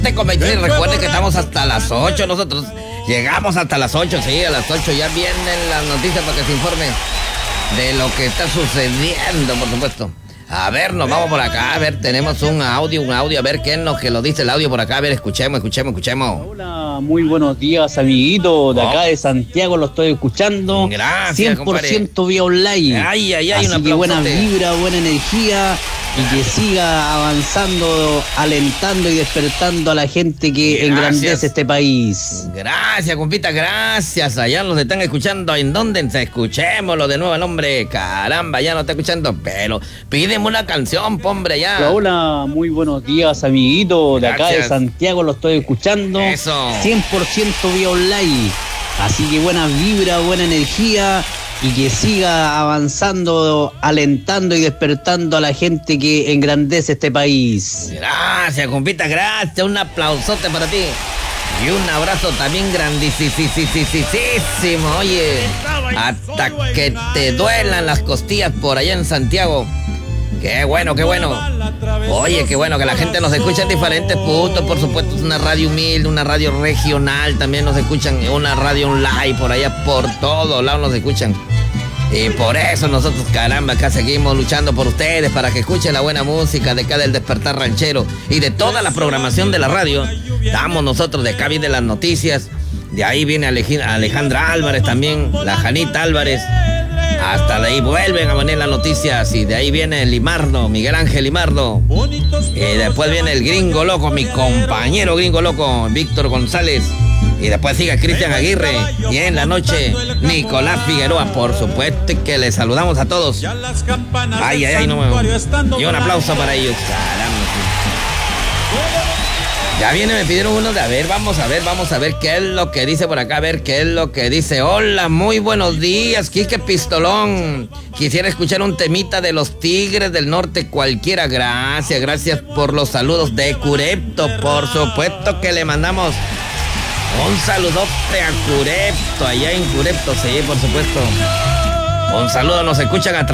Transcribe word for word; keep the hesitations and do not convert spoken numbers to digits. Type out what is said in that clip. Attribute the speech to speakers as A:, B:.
A: con veintiséis. Recuerden que estamos hasta las ocho. Nosotros llegamos hasta las ocho, sí, a las ocho ya vienen las noticias para que se informe de lo que está sucediendo, por supuesto. A ver, nos vamos por acá, a ver, tenemos un audio, un audio, a ver qué es lo que lo dice el audio por acá, a ver, escuchemos, escuchemos, escuchemos.
B: Hola, muy buenos días, amiguito, de acá de Santiago lo estoy escuchando.
A: Gracias,
B: cien por ciento
A: compadre.
B: vía online.
A: Ay, ay, ay,
B: Así
A: un
B: que buena
A: aplausote.
B: vibra, buena energía y que siga avanzando, alentando y despertando a la gente que
A: Gracias.
B: engrandece este país.
A: Gracias, compita, gracias. Allá nos están escuchando. ¿En dónde? Escuchémoslo de nuevo el hombre. Caramba, ya no está escuchando, pero pídeme una canción, hombre, ya.
B: Hola, muy buenos días, amiguito, de acá de
A: Gracias.
B: Santiago lo estoy escuchando.
A: Eso.
B: cien por ciento vía online. Así que buena vibra, buena energía y que siga avanzando, alentando y despertando a la gente que engrandece este país.
A: Gracias, compita, gracias. Un aplausote para ti. Y un abrazo también grandísimo. Oye, hasta que te duelan las costillas por allá en Santiago. Qué bueno, qué bueno. Oye, qué bueno que la gente nos escucha en diferentes puntos. Por supuesto, es una radio humilde, una radio regional. También nos escuchan, una radio online por allá, por todos lados nos escuchan. Y por eso nosotros, caramba, acá seguimos luchando por ustedes, para que escuchen la buena música de acá del Despertar Ranchero y de toda la programación de la radio. Damos nosotros, de acá vienen las noticias, de ahí viene Alej- Alejandra Álvarez también, la Janita Álvarez. Hasta de ahí vuelven a venir las noticias y de ahí viene Limardo, Miguel Ángel Limardo. Y después viene el gringo loco, mi compañero gringo loco, Víctor González. Y después sigue Cristian Aguirre. Y en la noche, Nicolás Figueroa. Por supuesto que les saludamos a todos. Ay, ay, ay, no me... Y un aplauso para ellos. Caramba. Ya viene, me pidieron uno de, a ver, vamos a ver, vamos a ver qué es lo que dice por acá, a ver qué es lo que dice. Hola, muy buenos días, Quique Pistolón. Quisiera escuchar un temita de los Tigres del Norte, cualquiera. Gracias, gracias por los saludos de Curepto. Por supuesto que le mandamos un saludote a Curepto, allá en Curepto, sí, por supuesto. Un saludo, nos escuchan a través